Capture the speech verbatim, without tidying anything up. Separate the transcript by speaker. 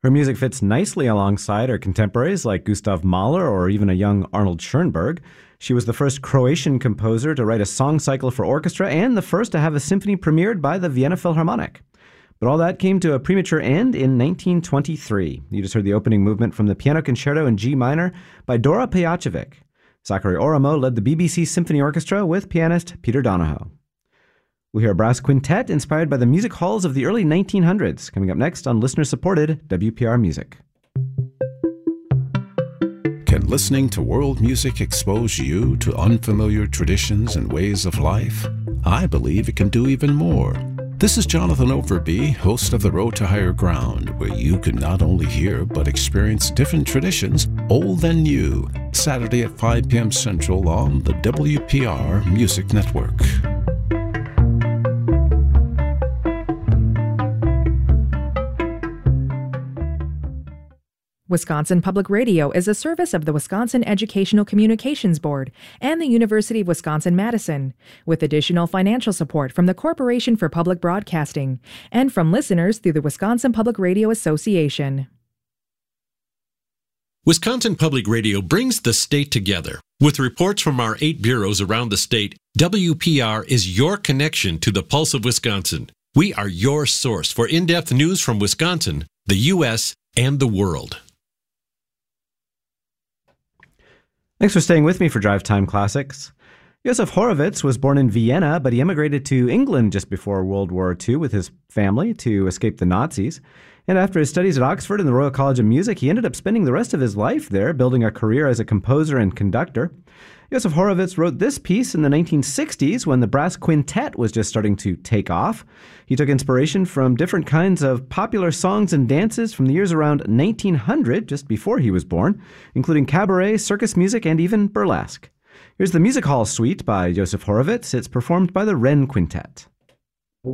Speaker 1: Her music fits nicely alongside her contemporaries like Gustav Mahler or even a young Arnold Schoenberg. She was the first Croatian composer to write a song cycle for orchestra and the first to have a symphony premiered by the Vienna Philharmonic. But all that came to a premature end in nineteen twenty-three. You just heard the opening movement from the Piano Concerto in G minor by Dora Pejacevic. Zachary Oramo led the B B C Symphony Orchestra with pianist Peter Donahoe. We'll hear a brass quintet inspired by the music halls of the early nineteen hundreds, coming up next on listener-supported W P R Music.
Speaker 2: Can listening to world music expose you to unfamiliar traditions and ways of life? I believe it can do even more. This is Jonathan Overby, host of The Road to Higher Ground, where you can not only hear but experience different traditions, old and new, Saturday at five p.m. Central on the W P R Music Network.
Speaker 3: Wisconsin Public Radio is a service of the Wisconsin Educational Communications Board and the University of Wisconsin-Madison, with additional financial support from the Corporation for Public Broadcasting and from listeners through the Wisconsin Public Radio Association.
Speaker 4: Wisconsin Public Radio brings the state together. With reports from our eight bureaus around the state, W P R is your connection to the pulse of Wisconsin. We are your source for in-depth news from Wisconsin, the U S, and the world.
Speaker 1: Thanks for staying with me for Drive Time Classics. Josef Horovitz was born in Vienna, but he emigrated to England just before World War Two with his family to escape the Nazis. And after his studies at Oxford and the Royal College of Music, he ended up spending the rest of his life there, building a career as a composer and conductor. Josef Horovitz wrote this piece in the nineteen sixties when the brass quintet was just starting to take off. He took inspiration from different kinds of popular songs and dances from the years around nineteen hundred, just before he was born, including cabaret, circus music, and even burlesque. Here's the Music Hall Suite by Josef Horovitz. It's performed by the Wren Quintet.